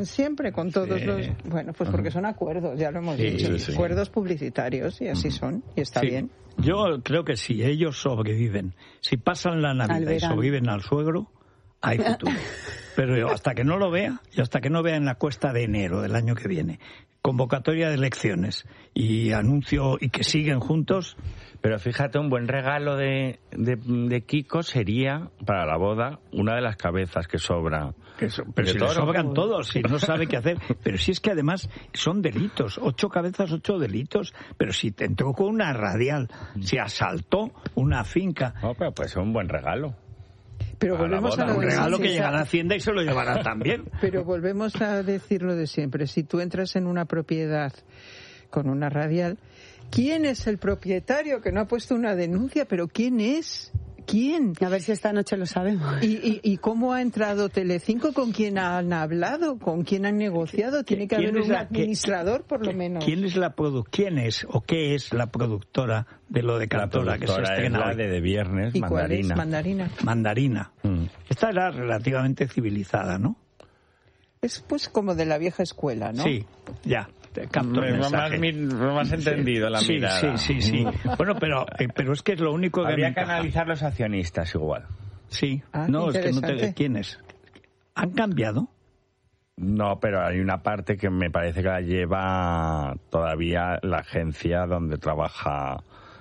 hacen siempre con todos los... Bueno, pues porque son acuerdos, ya lo hemos dicho. Acuerdos publicitarios, y así son, y está bien. Yo creo que si ellos sobreviven, si pasan la Navidad y sobreviven al suegro, hay futuro. Pero yo, hasta que no lo vea, en la cuesta de enero del año que viene, convocatoria de elecciones y anuncio y que siguen juntos... Pero fíjate, un buen regalo de Kiko sería, para la boda, una de las cabezas que sobra. Pero si le sobran todos, si no sabe qué hacer. Pero si es que además son delitos, 8 cabezas, 8 delitos. Pero si te entró con una radial, si asaltó una finca... No, pero pues es un buen regalo. Pero volvemos a un regalo que llegará a Hacienda y se lo llevará también. Pero volvemos a decir lo de siempre. Si tú entras en una propiedad con una radial, ¿quién es el propietario que no ha puesto una denuncia? ¿Pero quién es? ¿Quién? A ver si esta noche lo sabemos. ¿Y cómo ha entrado Telecinco? ¿Con quién han hablado? ¿Con quién han negociado? Tiene que haber un administrador, por lo menos. ¿Quién es o qué es la productora de lo de Cantora que se estrena hoy? De viernes, ¿Y Mandarina. ¿Cuál es? Mandarina. Esta era relativamente civilizada, ¿no? Es pues como de la vieja escuela, ¿no? Sí, ya. Más entendido la mirada. Sí. Bueno, pero es que es lo único que... Habría que analizar los accionistas igual. Sí. No, es que no te... ¿Quiénes? ¿Han cambiado? No, pero hay una parte que me parece que la lleva todavía la agencia donde trabaja...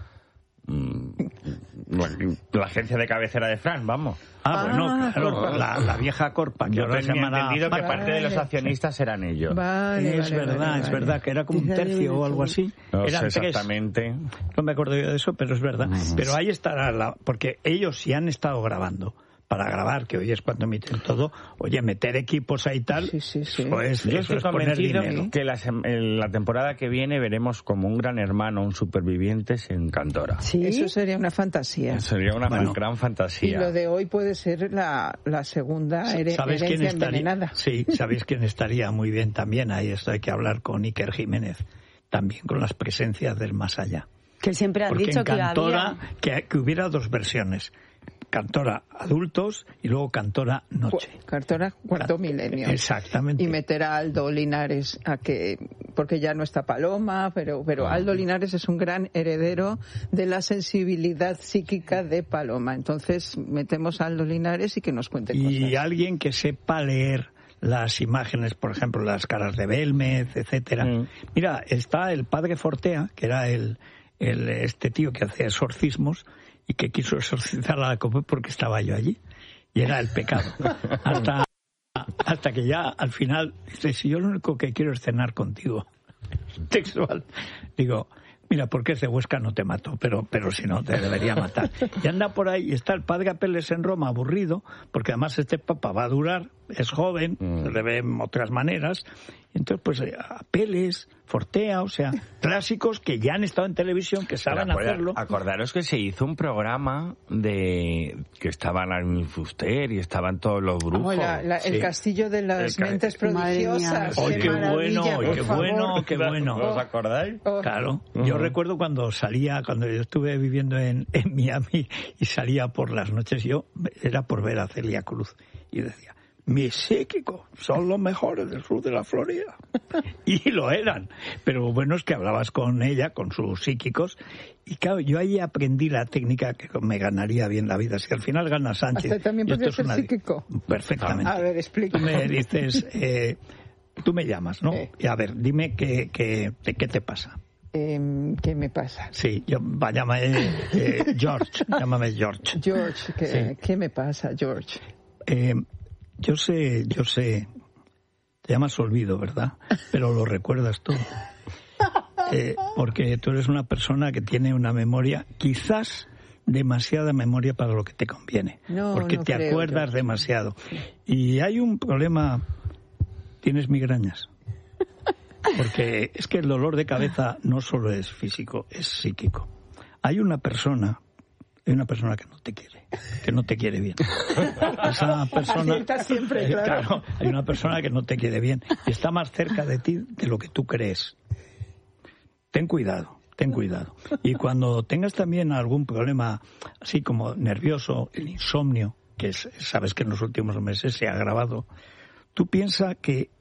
la agencia de cabecera de Fran, vamos. Bueno, claro, la vieja Corpa. Que ahora se llama entendido que parte de los accionistas eran ellos. Es verdad, que era como un tercio o algo así. No eran sé exactamente. 3. No me acuerdo yo de eso, pero es verdad. Pero ahí estará, porque ellos sí han estado grabando. Para grabar, que hoy es cuando emiten todo, oye, meter equipos ahí y tal, pues yo eso estoy es poner dinero. Que la temporada que viene veremos como un gran hermano, un supervivientes en Cantora. Sí, eso sería una fantasía. Sería una gran fantasía. Y lo de hoy puede ser la segunda herencia envenenada. Sí, ¿sabéis quién estaría muy bien también? Ahí esto hay que hablar con Iker Jiménez, también con las presencias del más allá. Que siempre han dicho en Cantora, que hubiera 2 versiones. Cantora adultos y luego Cantora noche. Cantora cuarto milenio. Exactamente. Y meter a Aldo Linares porque ya no está Paloma, pero Aldo Linares es un gran heredero de la sensibilidad psíquica de Paloma. Entonces metemos a Aldo Linares y que nos cuente cosas. Y alguien que sepa leer las imágenes, por ejemplo, las caras de Belmez, etcétera. Mira, está el padre Fortea, que era este tío que hacía exorcismos, y que quiso exorcizar a la COPE porque estaba yo allí. Y era el pecado. Hasta que ya, al final, dice, si yo lo único que quiero es cenar contigo. Textual. Digo, mira, porque es de Huesca no te mato, pero si no, te debería matar. Y anda por ahí, y está el padre Apeles en Roma, aburrido, porque además este papa va a durar, es joven, se le ve en otras maneras. Entonces, pues, Apeles, Fortea, o sea, clásicos que ya han estado en televisión, que saben hacerlo. Acordaros que se hizo un programa que estaban Armin Fuster y estaban todos los brujos. El castillo de las mentes prodigiosas. ¡Ay, qué bueno! ¿Os acordáis? Claro. Yo recuerdo cuando yo estuve viviendo en Miami y salía por las noches, era por ver a Celia Cruz y decía, mis psíquicos son los mejores del sur de la Florida. Y lo eran. Pero bueno, es que hablabas con ella, con sus psíquicos, y claro, yo ahí aprendí la técnica que me ganaría bien la vida. Si al final gana Sánchez... ¿Hasta también podrías ser psíquico? Perfectamente. A ver, explícame. Tú me dices, tú me llamas, ¿no? Y a ver, dime qué te pasa. ¿Qué me pasa? Sí, llámame George. Llámame George. George, ¿qué me pasa, George? Yo sé, te llamas Olvido, ¿verdad? Pero lo recuerdas todo. Porque tú eres una persona que tiene una memoria, quizás demasiada memoria para lo que te conviene. Porque te acuerdas demasiado. Y hay un problema, tienes migrañas. Porque es que el dolor de cabeza no solo es físico, es psíquico. Hay una persona que no te quiere bien. Esa persona, está siempre, claro. Hay una persona que no te quiere bien y está más cerca de ti de lo que tú crees. Ten cuidado. Y cuando tengas también algún problema así como nervioso, el insomnio, que sabes que en los últimos meses se ha agravado, tú piensa que